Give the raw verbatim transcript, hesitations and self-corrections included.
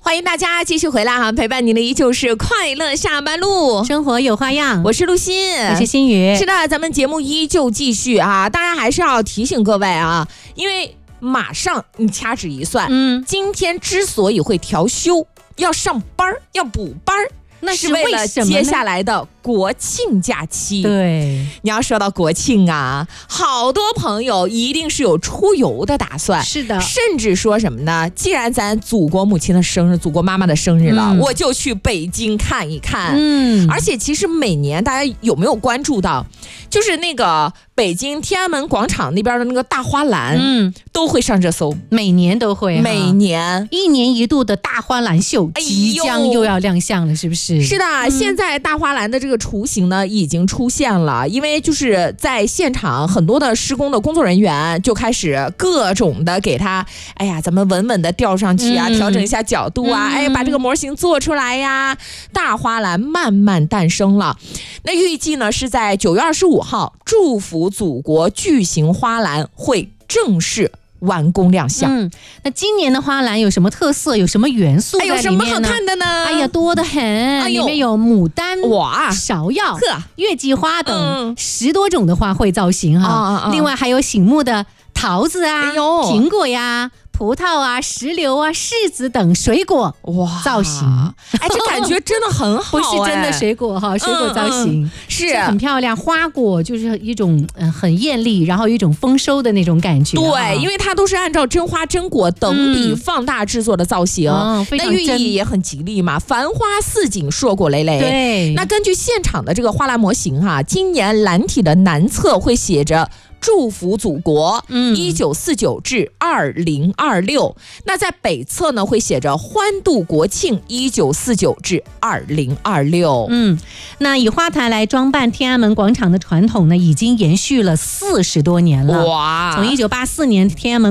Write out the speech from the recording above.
欢迎大家继续回来哈，陪伴您的依旧是快乐下班路， 生活有花样。 我是陆欣， 我是心雨。 是的，咱们节目依旧继续啊，当然还是要提醒各位啊，因为马上你掐指一算，嗯，今天之所以会调休，要上班要补班，那是为了接下来的国庆假期。 对， 你要说到国庆啊，好多朋友一定是有出游的打算。 是的， 甚至说什么呢？既然咱祖国母亲的生日，祖国妈妈的生日了，嗯、我就去北京看一看。嗯，而且其实每年大家有没有关注到，就是那个北京天安门广场那边的那个大花篮，嗯，都会上热搜， 每年都会， 每年一年一度的大花篮秀即将又要亮相了，是不是？ 是的，嗯、现在大花篮的这个雏形呢已经出现了，因为就是在现场很多的施工的工作人员就开始各种的给他，哎呀，咱们稳稳的吊上去啊，嗯、调整一下角度啊，嗯、哎，把这个模型做出来呀，大花篮慢慢诞生了。那预计呢是在九月二十五号，祝福祖国巨型花篮会正式完工亮相。 嗯，那今年的花篮有什么特色，有什么元素在里面呢？ 哎，有什么好看的呢？ 哎呀，多得很，哎、里面有牡丹、 哇、 芍药、月季花等、嗯、十多种的花卉造型哈、啊啊。另外还有醒目的桃子啊、哎、苹果呀、葡萄啊、石榴啊、柿子等水果哇造型， 哎，这感觉真的很好、哎， 不是真的水果哈，水果造型、嗯、是, 是很漂亮。花果就是一种、呃、很艳丽，然后一种丰收的那种感觉。 对，因为它都是按照真花真果等比放大制作的造型，嗯、那寓意也很吉利嘛，繁花似锦，硕果累累。 对， 那根据现场的这个花篮模型哈，今年篮体的南侧会写着祝福祖国一九四九至二零二六，那在北侧呢会写着欢度国庆一九四九至二零二六。 嗯，那以花坛来装扮天安门广场的传统呢，已经延续了四十多年了。 哇， 从一九八四年天安门